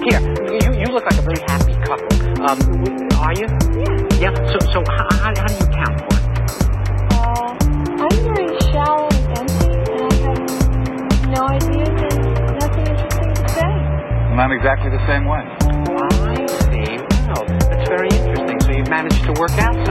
Here, you look like a very happy couple. Are you? Yeah. Yeah. So how do you account for it? I'm very shallow and empty, and I have no ideas and nothing interesting to say. Well, I'm exactly the same way. I see. Well, that's very interesting. So you've managed to work out